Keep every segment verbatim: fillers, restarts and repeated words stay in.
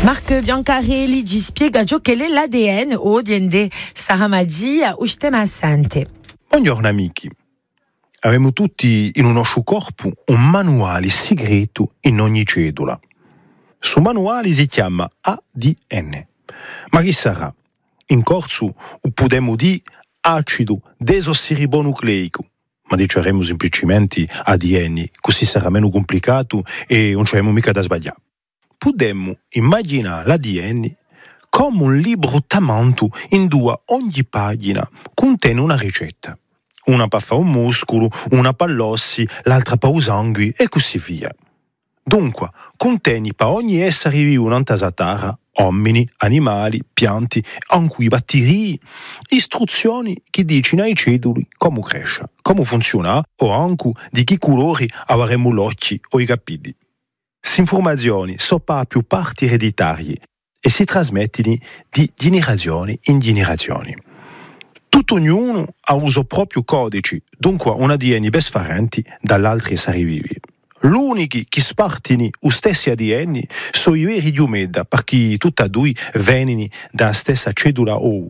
Marc Biancarelli ci spiega ciò che è l'A D N o di Sara Magia o sistema assente. Buongiorno amici. Abbiamo tutti in un nostro corpo un manuale segreto in ogni cellula. Su manuale si chiama A D N. Ma chi sarà? In corso o potremmo dire acido desossiribonucleico, ma diceremo semplicemente A D N, così sarà meno complicato e non c'è mica da sbagliare. Potremmo immaginare l'A D N come un libro tamanto in due ogni pagina contiene una ricetta. Una per fare un muscolo, una per l'ossi, l'altra per il sangue e così via. Dunque, contiene per ogni essere vivo in questa terra, uomini, animali, pianti, anche i batteri, istruzioni che dicono ai celluli come cresce, come funziona o anche di che colori avremo gli occhi o i capelli. Queste informazioni sono per più parti ereditarie e si trasmettono di generazione in generazione. Tutto ognuno ha il suo proprio codice, dunque un A D N ben differente dall'altro esseri vivi. L'unici che spartino lo stesso A D N sono i veri diomeda, perché tutti e due vengono dalla stessa cellula O.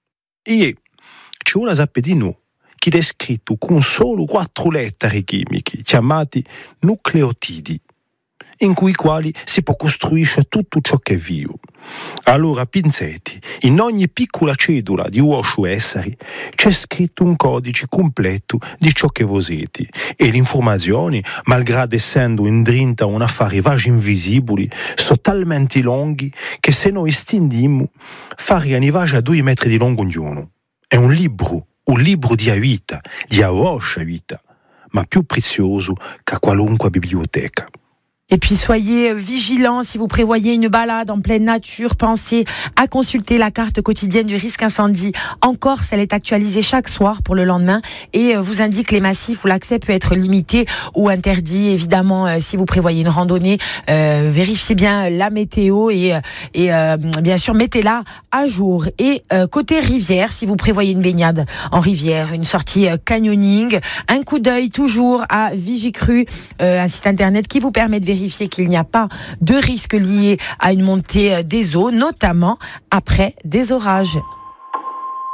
E c'è una sapedino che è scritto con solo quattro lettere chimiche, chiamate nucleotidi, in cui quali si può costruire tutto ciò che è vivo. Allora, pinzetti, in ogni piccola cellula di vostro essere c'è scritto un codice completo di ciò che voi siete e le informazioni, malgrado essendo in drinta un affare vagi invisibili, sono talmente lunghi che se noi stindiamo farebbero i vagi a due metri di lungo ognuno. È un libro, un libro di vita, di vostra vita, ma più prezioso che qualunque biblioteca. Et puis soyez vigilants si vous prévoyez une balade en pleine nature. Pensez à consulter la carte quotidienne du risque incendie. En Corse, elle est actualisée chaque soir pour le lendemain et vous indique les massifs où l'accès peut être limité ou interdit. Évidemment, si vous prévoyez une randonnée, euh, vérifiez bien la météo et, et euh, bien sûr, mettez-la à jour. Et euh, côté rivière, si vous prévoyez une baignade en rivière, une sortie euh, canyoning, un coup d'œil toujours à Vigicru, euh, un site internet qui vous permet de vérifier vérifier qu'il n'y a pas de risque lié à une montée des eaux, notamment après des orages.